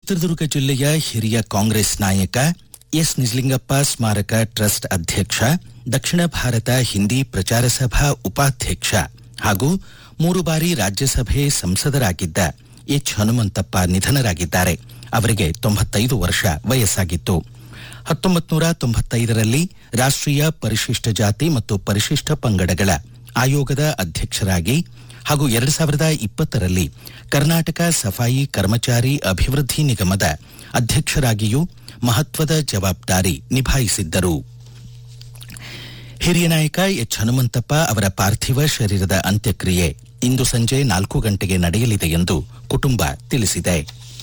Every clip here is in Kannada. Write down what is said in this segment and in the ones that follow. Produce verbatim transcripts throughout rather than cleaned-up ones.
ಚಿತ್ರದುರ್ಗ ಜಿಲ್ಲೆಯ ಹಿರಿಯ ಕಾಂಗ್ರೆಸ್ ನಾಯಕ ಎಸ್ ನಿಜಲಿಂಗಪ್ಪ ಸ್ಮಾರಕ ಟ್ರಸ್ಟ್ ಅಧ್ಯಕ್ಷ, ದಕ್ಷಿಣ ಭಾರತ ಹಿಂದಿ ಪ್ರಚಾರ ಸಭಾ ಉಪಾಧ್ಯಕ್ಷ ಹಾಗೂ ಮೂರು ಬಾರಿ ರಾಜ್ಯಸಭೆ ಸಂಸದರಾಗಿದ್ದ ಎಚ್ ಹನುಮಂತಪ್ಪ ನಿಧನರಾಗಿದ್ದಾರೆ. ಅವರಿಗೆ ತೊಂಬತ್ತೈದು ವರ್ಷ ವಯಸ್ಸಾಗಿತ್ತು. ಹತ್ತೊಂಬತ್ತು ನೂರ ತೊಂಬತ್ತೈದರಲ್ಲಿ ರಾಷ್ಟ್ರೀಯ ಪರಿಶಿಷ್ಟ ಜಾತಿ ಮತ್ತು ಪರಿಶಿಷ್ಟ ಪಂಗಡಗಳ ಆಯೋಗದ ಅಧ್ಯಕ್ಷರಾಗಿ ಹಾಗೂ ಎರಡು ಸಾವಿರದ ಇಪ್ಪತ್ತರಲ್ಲಿ ಕರ್ನಾಟಕ ಸಫಾಯಿ ಕರ್ಮಚಾರಿ ಅಭಿವೃದ್ಧಿ ನಿಗಮದ ಅಧ್ಯಕ್ಷರಾಗಿಯೂ ಮಹತ್ವದ ಜವಾಬ್ದಾರಿ ನಿಭಾಯಿಸಿದ್ದರು. ಹಿರಿಯ ನಾಯಕ ಎಚ್ ಹನುಮಂತಪ್ಪ ಅವರ ಪಾರ್ಥಿವ ಶರೀರದ ಅಂತ್ಯಕ್ರಿಯೆ ಇಂದು ಸಂಜೆ ನಾಲ್ಕು ಗಂಟೆಗೆ ನಡೆಯಲಿದೆ ಎಂದು ಕುಟುಂಬ ತಿಳಿಸಿದೆ.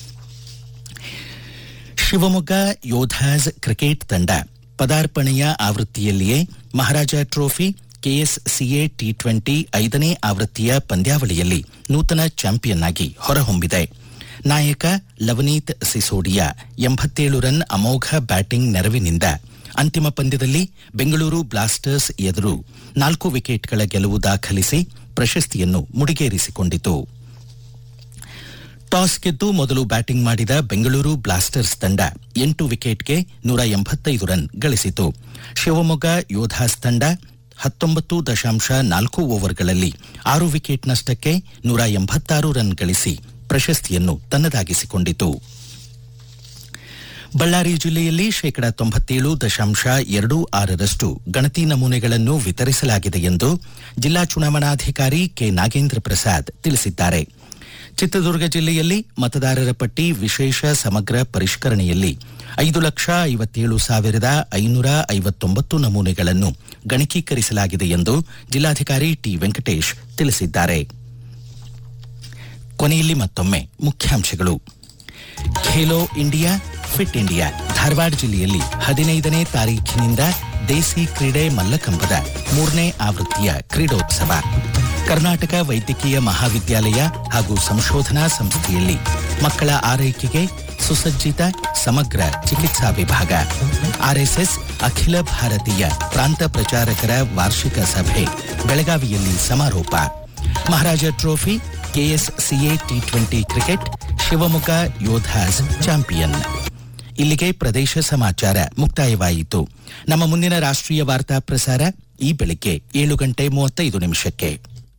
ಶಿವಮೊಗ್ಗ ಯೋಧಾಸ್ ಕ್ರಿಕೆಟ್ ತಂಡ ಪದಾರ್ಪಣೆಯ ಆವೃತ್ತಿಯಲ್ಲಿಯೇ ಮಹಾರಾಜ ಟ್ರೋಫಿ ಕೆಎಸ್ಸಿಎ ಟಿ ಟ್ವೆಂಟಿ ಐದನೇ ಆವೃತ್ತಿಯ ಪಂದ್ಯಾವಳಿಯಲ್ಲಿ ನೂತನ ಚಾಂಪಿಯನ್ ಆಗಿ ಹೊರಹೊಮ್ಮಿದೆ. ನಾಯಕ ಲವನೀತ್ ಸಿಸೋಡಿಯಾ ಎಂಬತ್ತೇಳು ರನ್ ಅಮೋಘ ಬ್ಯಾಟಿಂಗ್ ನೆರವಿನಿಂದ ಅಂತಿಮ ಪಂದ್ಯದಲ್ಲಿ ಬೆಂಗಳೂರು ಬ್ಲಾಸ್ಟರ್ಸ್ ಎದುರು ನಾಲ್ಕು ವಿಕೆಟ್ಗಳ ಗೆಲುವು ದಾಖಲಿಸಿ ಪ್ರಶಸ್ತಿಯನ್ನು ಮುಡಿಗೇರಿಸಿಕೊಂಡಿತು. ಟಾಸ್ ಗೆದ್ದು ಮೊದಲು ಬ್ಯಾಟಿಂಗ್ ಮಾಡಿದ ಬೆಂಗಳೂರು ಬ್ಲಾಸ್ಟರ್ಸ್ ತಂಡ ಎಂಟು ವಿಕೆಟ್ಗೆ ನೂರ ಎಂಬತ್ತೈದು ರನ್ ಗಳಿಸಿತು. ಶಿವಮೊಗ್ಗ ಯೋಧಾಸ್ ತಂಡ ಹತ್ತೊಂಬತ್ತು ದಶಾಂಶ ನಾಲ್ಕು ಓವರ್ಗಳಲ್ಲಿ ಆರು ವಿಕೆಟ್ ನಷ್ಟಕ್ಕೆ ನೂರ ಎಂಬತ್ತಾರು ರನ್ ಗಳಿಸಿ ಪ್ರಶಸ್ತಿಯನ್ನು ತನ್ನದಾಗಿಸಿಕೊಂಡಿತು. ಬಳ್ಳಾರಿ ಜಿಲ್ಲೆಯಲ್ಲಿ ಶೇಕಡಾ ತೊಂಬತ್ತೇಳು ದಶಾಂಶ ಎರಡು ಆರರಷ್ಟು ಗಣತಿ ನಮೂನೆಗಳನ್ನು ವಿತರಿಸಲಾಗಿದೆ ಎಂದು ಜಿಲ್ಲಾ ಚುನಾವಣಾಧಿಕಾರಿ ಕೆ ನಾಗೇಂದ್ರ ಪ್ರಸಾದ್ ತಿಳಿಸಿದ್ದಾರೆ. ಚಿತ್ರದುರ್ಗ ಜಿಲ್ಲೆಯಲ್ಲಿ ಮತದಾರರ ಪಟ್ಟಿ ವಿಶೇಷ ಸಮಗ್ರ ಪರಿಷ್ಕರಣೆಯಲ್ಲಿ ಐದು ಲಕ್ಷ ಐವತ್ತೇಳು ಸಾವಿರದ ಐನೂರ ಐವತ್ತೊಂಬತ್ತು ನಮೂನೆಗಳನ್ನು ಗಣಕೀಕರಿಸಲಾಗಿದೆ ಎಂದು ಜಿಲ್ಲಾಧಿಕಾರಿ ಟಿ ವೆಂಕಟೇಶ್ ತಿಳಿಸಿದ್ದಾರೆ. ಕೊನೆಯಲ್ಲಿ ಮತ್ತೊಮ್ಮೆ ಮುಖ್ಯಾಂಶಗಳು. Khelo India fit India Dharwad ಜಿಲ್ಲೆಯಲ್ಲಿ ಹದಿನೈದನೇ ತಾರೀಖಿನಿಂದ ದೇಸಿ ಕ್ರೀಡೆ ಮಲ್ಲಕಂಬದ ಮೂರನೇ ಆವೃತ್ತಿಯ ಕ್ರೀಡೋತ್ಸವ. ಕರ್ನಾಟಕ ವೈದ್ಯಕೀಯ ಮಹಾವಿದ್ಯಾಲಯ ಹಾಗೂ ಸಂಶೋಧನಾ ಸಂಸ್ಥೆಯಲ್ಲಿ ಮಕ್ಕಳ ಆರೈಕೆಗೆ ಸುಸಜ್ಜಿತ ಸಮಗ್ರ ಚಿಕಿತ್ಸಾ ವಿಭಾಗ. ಆರ್ಎಸ್ಎಸ್ ಅಖಿಲ ಭಾರತೀಯ ಪ್ರಾಂತ ಪ್ರಚಾರಕರ ವಾರ್ಷಿಕ ಸಭೆ ಬೆಳಗಾವಿಯಲ್ಲಿ ಸಮಾರೋಪ. ಮಹಾರಾಜ trophy KSCA T twenty cricket Shivamogga Yodhas champion. ಇಲ್ಲಿಗೆ ಪ್ರದೇಶ ಸಮಾಚಾರ ಮುಕ್ತಾಯವಾಯಿತು. ನಮ್ಮ ಮುಂದಿನ ರಾಷ್ಟ್ರೀಯ ವಾರ್ತಾ ಪ್ರಸಾರ ಈ ಬೆಳಿಗ್ಗೆ ಏಳು ಗಂಟೆ ಮೂವತ್ತೈದು ನಿಮಿಷಕ್ಕೆ.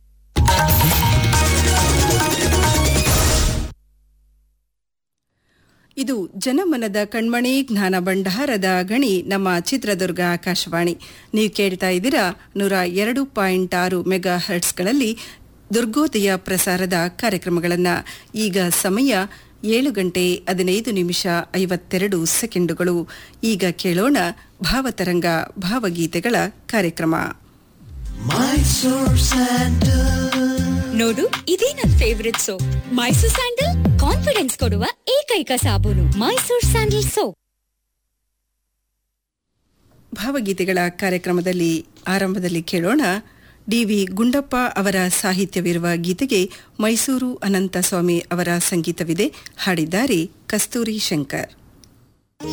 ಇದು ಜನಮನದ ಕಣ್ಮಣಿ ಜ್ಞಾನ ಭಂಡಾರದ ಗಣಿ ನಮ್ಮ ಚಿತ್ರದುರ್ಗ ಆಕಾಶವಾಣಿ. ನೀವು ಕೇಳ್ತಾ ಇದ್ದೀರಾ ನೂರ ಎರಡು ಪಾಯಿಂಟ್ ಆರು ಮೆಗಾ ಹರ್ಟ್ಸ್ಗಳಲ್ಲಿ ದುರ್ಗೋದಯ ಪ್ರಸಾರದ ಕಾರ್ಯಕ್ರಮಗಳನ್ನು. ಈಗ ಸಮಯ ಏಳು ಗಂಟೆ ಹದಿನೈದು ನಿಮಿಷ ಐವತ್ತೆರಡು ಸೆಕೆಂಡುಗಳು. ಈಗ ಕೇಳೋಣ ಭಾವತರಂಗ ಭಾವಗೀತೆಗಳ ಕಾರ್ಯಕ್ರಮ. ನೋಡು, ಇದೇ ನನ್ favourite soap. Mysore sandal confidence ಕೊಡುವ ಏಕೈಕ ಸಾಬೂನು ಮೈಸೂರ್ ಸ್ಯಾಂಡಲ್ ಸೋಪ್. ಭಾವಗೀತೆಗಳ ಕಾರ್ಯಕ್ರಮದಲ್ಲಿ ಆರಂಭದಲ್ಲಿ ಕೇಳೋಣ ಡಿ ವಿ ಗುಂಡಪ್ಪ ಅವರ ಸಾಹಿತ್ಯವಿರುವ ಗೀತೆಗೆ ಮೈಸೂರು ಅನಂತಸ್ವಾಮಿ ಅವರ ಸಂಗೀತವಿದೆ. ಹಾಡಿದ್ದಾರೆ ಕಸ್ತೂರಿ ಶಂಕರ್.